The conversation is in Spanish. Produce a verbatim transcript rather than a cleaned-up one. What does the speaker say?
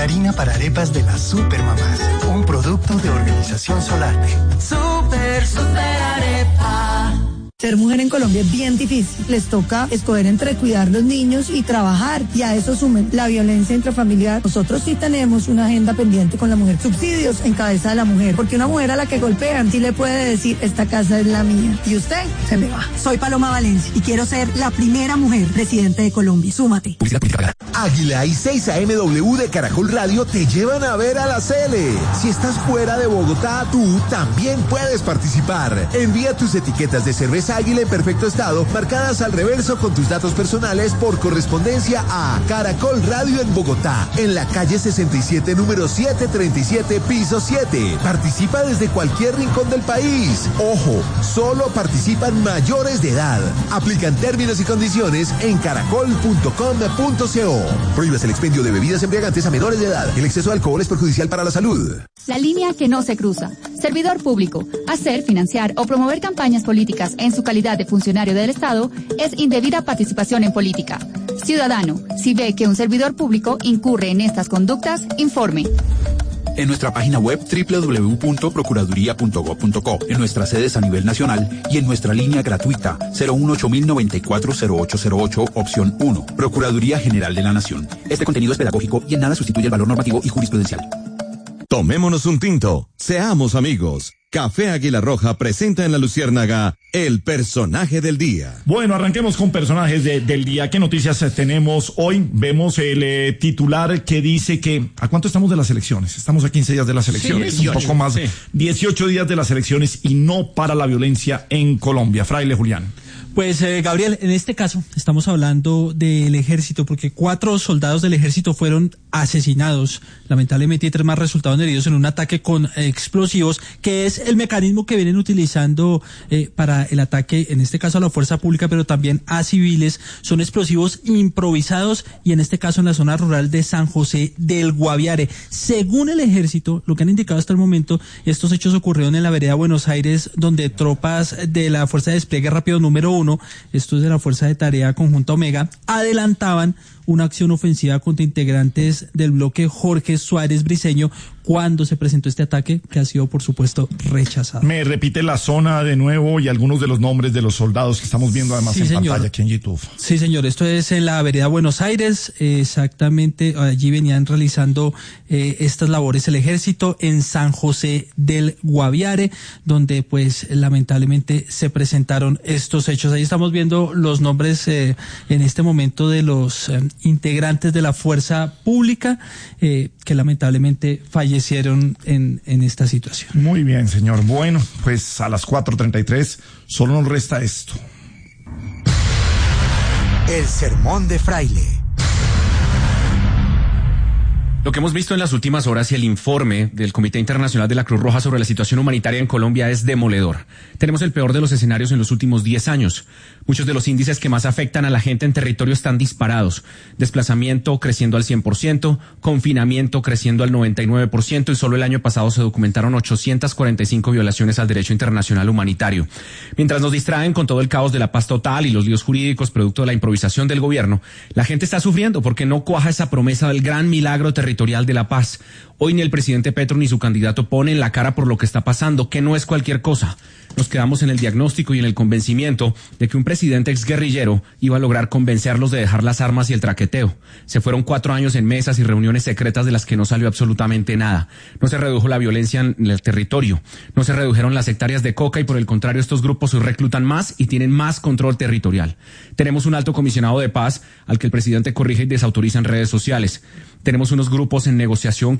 harina para arepas de las Supermamás, un producto de Organización Solarte. Super, super arepa. Ser mujer en Colombia es bien difícil. Les toca escoger entre cuidar los niños y trabajar. Y a eso sumen la violencia intrafamiliar. Nosotros sí tenemos una agenda pendiente con la mujer. Subsidios en cabeza de la mujer. Porque una mujer a la que golpean sí le puede decir, esta casa es la mía. Y usted se me va. Soy Paloma Valencia y quiero ser la primera mujer presidente de Colombia. Súmate. Águila y seis A M W de Caracol Radio te llevan a ver a la Cele. Si estás fuera de Bogotá, tú también puedes participar. Envía tus etiquetas de cerveza Águila en perfecto estado, marcadas al reverso con tus datos personales por correspondencia a Caracol Radio en Bogotá, en la calle sesenta y siete, número setecientos treinta y siete, piso siete. Participa desde cualquier rincón del país. Ojo, solo participan mayores de edad. Aplican términos y condiciones en caracol punto com punto co. Prohíbas el expendio de bebidas embriagantes a menores de edad. El exceso de alcohol es perjudicial para la salud. La línea que no se cruza. Servidor público. Hacer, financiar o promover campañas políticas en su calidad de funcionario del Estado es indebida participación en política. Ciudadano, si ve que un servidor público incurre en estas conductas, informe. En nuestra página web doble u doble u doble u punto procuraduría punto gob punto co, en nuestras sedes a nivel nacional y en nuestra línea gratuita cero uno ocho mil noventa y cuatro cero ocho cero ocho, opción uno. Procuraduría General de la Nación. Este contenido es pedagógico y en nada sustituye el valor normativo y jurisprudencial. Tomémonos un tinto, seamos amigos. Café Águila Roja presenta en La Luciérnaga el personaje del día. Bueno, arranquemos con personajes de, del día. ¿Qué noticias tenemos hoy? Vemos el eh, titular que dice que... ¿A cuánto estamos de las elecciones? Estamos a quince días de las elecciones. Sí, dieciocho, un poco más. Sí. dieciocho días de las elecciones y no para la violencia en Colombia. Fraile Julián. Pues, eh, Gabriel, en este caso estamos hablando del ejército, porque cuatro soldados del ejército fueron asesinados, lamentablemente, y tres más resultaron heridos en un ataque con eh, explosivos, que es el mecanismo que vienen utilizando eh, para el ataque, en este caso a la fuerza pública, pero también a civiles. Son explosivos improvisados y en este caso en la zona rural de San José del Guaviare. Según el ejército, lo que han indicado hasta el momento, estos hechos ocurrieron en la vereda Buenos Aires, donde tropas de la Fuerza de Despliegue Rápido número uno, esto es de la Fuerza de Tarea Conjunta Omega, adelantaban una acción ofensiva contra integrantes del bloque Jorge Suárez Briceño cuando se presentó este ataque, que ha sido, por supuesto, rechazado. Me repite la zona de nuevo y algunos de los nombres de los soldados que estamos viendo además sí, en señor. Pantalla aquí en YouTube. Sí, señor, esto es en la vereda Buenos Aires, eh, exactamente, allí venían realizando eh, estas labores el ejército en San José del Guaviare, donde pues lamentablemente se presentaron estos hechos. Ahí estamos viendo los nombres eh, en este momento de los eh, integrantes de la fuerza pública eh, que lamentablemente fallecieron en, en esta situación. Muy bien, señor. Bueno, pues a las cuatro treinta y tres solo nos resta esto. El sermón de Fraile. Lo que hemos visto en las últimas horas y el informe del Comité Internacional de la Cruz Roja sobre la situación humanitaria en Colombia es demoledor. Tenemos el peor de los escenarios en los últimos diez años. Muchos de los índices que más afectan a la gente en territorio están disparados. Desplazamiento creciendo al cien por ciento, confinamiento creciendo al noventa y nueve por ciento y solo el año pasado se documentaron ochocientas cuarenta y cinco violaciones al derecho internacional humanitario. Mientras nos distraen con todo el caos de la paz total y los líos jurídicos producto de la improvisación del gobierno, la gente está sufriendo porque no cuaja esa promesa del gran milagro territorial de la paz. Hoy ni el presidente Petro ni su candidato ponen la cara por lo que está pasando, que no es cualquier cosa. Nos quedamos en el diagnóstico y en el convencimiento de que un presidente exguerrillero iba a lograr convencerlos de dejar las armas y el traqueteo. Se fueron cuatro años en mesas y reuniones secretas de las que no salió absolutamente nada. No se redujo la violencia en el territorio. No se redujeron las hectáreas de coca y por el contrario estos grupos hoy reclutan más y tienen más control territorial. Tenemos un alto comisionado de paz al que el presidente corrige y desautoriza en redes sociales. Tenemos unos grupos en negociación